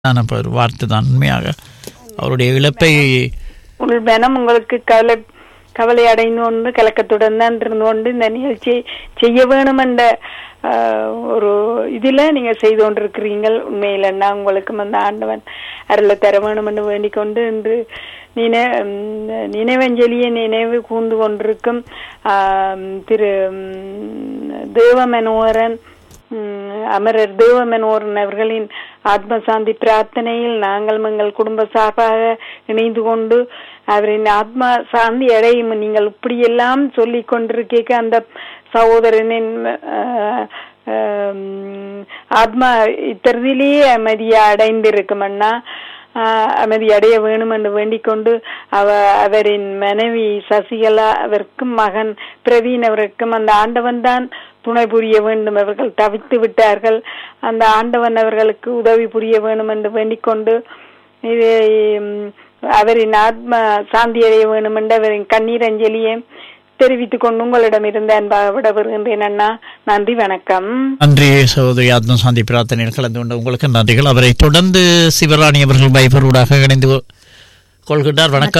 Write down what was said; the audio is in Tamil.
ஒரு வார்த்தை தான். உண்மையாக அவருடைய இழப்பை உங்கள் மனம் உங்களுக்கு கவலை அடைந்து கொண்டு கலக்கத்துடன் தான் இருந்து கொண்டு இந்த நிகழ்ச்சியை செய்ய வேணும் என்ற ஒரு இதுல நீங்க செய்து கொண்டிருக்கிறீங்கள். உண்மையிலன்னா உங்களுக்கும் அந்த ஆண்டவன் அருளை தர வேணும் என்று வேண்டிக் கொண்டு இன்று நினைவஞ்சலியை நினைவு கூர்ந்து கொண்டிருக்கும் திரு தேவமனோகரன் அமரர் தேவமனோகரன் அவர்களின் ஆத்மசாந்தி பிரார்த்தனையில் நாங்கள் எங்கள் குடும்ப சார்பாக இணைந்து கொண்டு அவரின் ஆத்மா சாந்தி அடையும். நீங்கள் இப்படியெல்லாம் சொல்லி கொண்டிருக்க அந்த சகோதரனின் ஆத்மா இத்தரத்திலேயே அமைதியா அடைந்திருக்கும் அண்ணா, அமைதி அடைய வேணும் என்று வேண்டிக் கொண்டு அவரின் மனைவி சசிகலா அவருக்கும் மகன் பிரவீன் அவருக்கும் அந்த ஆண்டவன் தான் துணை புரிய வேண்டும். அவர்கள் தவித்து விட்டார்கள். அந்த ஆண்டவன் அவர்களுக்கு உதவி புரிய வேண்டும் என்று வேண்டிக் கொண்டு அவரின் ஆத்மா சாந்தி அடைய வேண்டும் என்று அவரின் கண்ணீர் அஞ்சலியை தெரிவித்துக் கொண்டு உங்களிடம் இருந்து அன்பாக விட வருகின்றேன் அண்ணா. நன்றி, வணக்கம். நன்றி சகோதரி. ஆத்ம சாந்தி பிரார்த்தனையில் கலந்து கொண்ட உங்களுக்கு நன்றிகள். அவரை தொடர்ந்து சிவராணி அவர்கள் வைபரூடாக இணைந்து கொள்கின்றார். வணக்கம்.